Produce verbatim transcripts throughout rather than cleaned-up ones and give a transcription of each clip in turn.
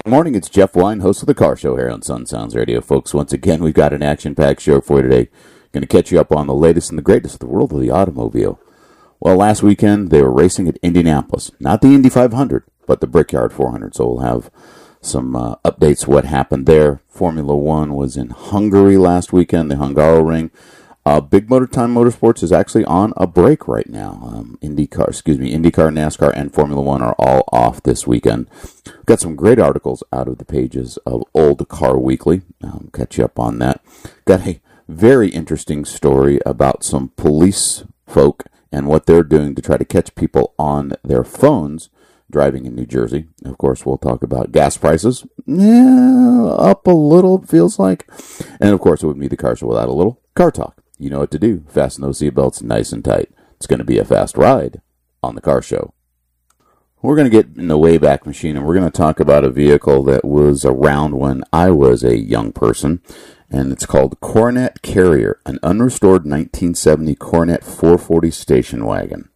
Morning, it's Jeff Wine, host of The Car Show here on Sun Sounds Radio. Folks, once again, we've got an action-packed show for you today. Going to catch you up on the latest and the greatest of the world of the automobile. Well, last weekend, they were racing at Indianapolis. Not the Indy five hundred, but the Brickyard four hundred. So we'll have some uh, updates what happened there. Formula One was in Hungary last weekend, the Hungaroring. Uh, Big Motor Time Motorsports is actually on a break right now. Um, IndyCar, excuse me, IndyCar, NASCAR, and Formula One are all off this weekend. We've got some great articles out of the pages of Old Car Weekly. Um, catch you up on that. Got a very interesting story about some police folk and what they're doing to try to catch people on their phones driving in New Jersey. Of course, we'll talk about gas prices. Yeah, up a little, it feels like. And of course, it would be the car show without a little car talk. You know what to do. Fasten those seatbelts nice and tight. It's going to be a fast ride on the car show. We're going to get in the Wayback Machine, and we're going to talk about a vehicle that was around when I was a young person, and it's called Coronet Carrier, an unrestored nineteen seventy Coronet four forty station wagon.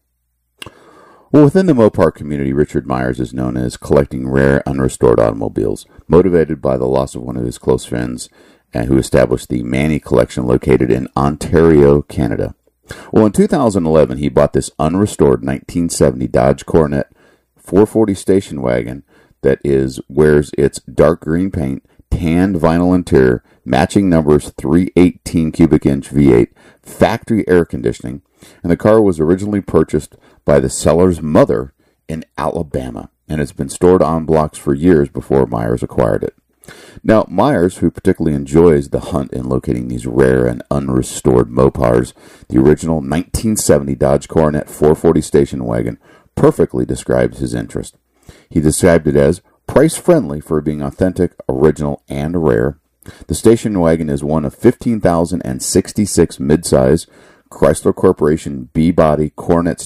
Well, within the Mopar community, Richard Myers is known as collecting rare, unrestored automobiles, motivated by the loss of one of his close friends, and who established the Manny Collection located in Ontario, Canada. Well, in two thousand eleven, he bought this unrestored nineteen seventy Dodge Coronet four forty station wagon that is wears its dark green paint, tanned vinyl interior, matching numbers three eighteen cubic inch V eight, factory air conditioning, and the car was originally purchased by the seller's mother in Alabama, and has been stored on blocks for years before Myers acquired it. Now, Myers, who particularly enjoys the hunt in locating these rare and unrestored Mopars, the original nineteen seventy Dodge Coronet four forty station wagon perfectly describes his interest. He described it as price-friendly for being authentic, original, and rare. The station wagon is one of fifteen thousand sixty-six midsize Chrysler Corporation B-body Coronet